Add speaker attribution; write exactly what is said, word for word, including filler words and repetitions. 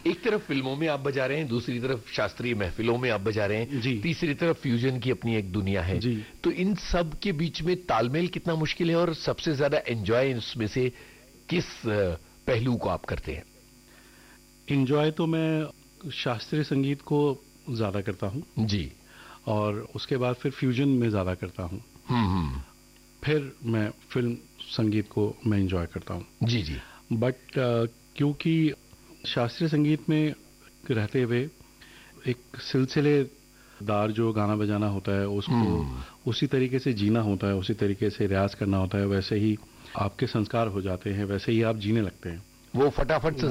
Speaker 1: एक तरफ फिल्मों में आप बजा रहे हैं, दूसरी तरफ शास्त्रीय महफिलों में आप बजा रहे हैं,
Speaker 2: जी।
Speaker 1: तीसरी तरफ फ्यूजन की अपनी एक दुनिया है
Speaker 2: जी।
Speaker 1: तो इन सब के बीच में तालमेल कितना मुश्किल है और सबसे ज्यादा एंजॉय इसमें से किस पहलू को आप करते हैं?
Speaker 2: एंजॉय तो मैं शास्त्रीय संगीत को ज्यादा करता हूं
Speaker 1: जी।
Speaker 2: और उसके बाद फिर फ्यूजन में ज्यादा करता हूं,
Speaker 1: हम्म
Speaker 2: फिर मैं फिल्म संगीत को मैं एंजॉय करता हूं।
Speaker 1: जी जी।
Speaker 2: बट uh, क्योंकि शास्त्रीय संगीत में रहते हुए एक सिलसिलेदार जो गाना बजाना होता है उसको उसी तरीके से जीना होता है, उसी तरीके से रियाज करना होता है, वैसे ही आपके संस्कार हो जाते हैं, वैसे ही आप जीने लगते हैं।
Speaker 1: वो फटाफट से